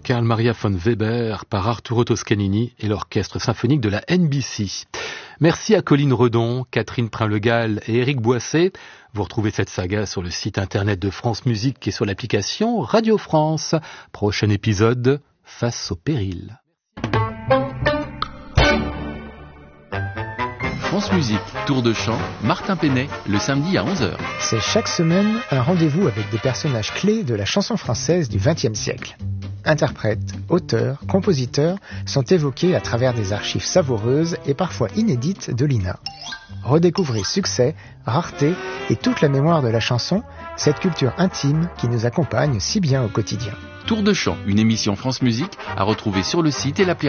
Karl Maria von Weber par Arturo Toscanini et l'orchestre symphonique de la NBC. Merci à Colline Redon, Catherine Prin-Legal et Éric Boisset. Vous retrouvez cette saga sur le site internet de France Musique et sur l'application Radio France. Prochain épisode, Face au péril. France Musique, Tour de chant, Martin Penet, le samedi à 11h. C'est chaque semaine un rendez-vous avec des personnages clés de la chanson française du XXe siècle. Interprètes, auteurs, compositeurs sont évoqués à travers des archives savoureuses et parfois inédites de l'INA. Redécouvrez succès, rareté et toute la mémoire de la chanson, cette culture intime qui nous accompagne si bien au quotidien. Tour de chant, une émission France Musique à retrouver sur le site et l'appli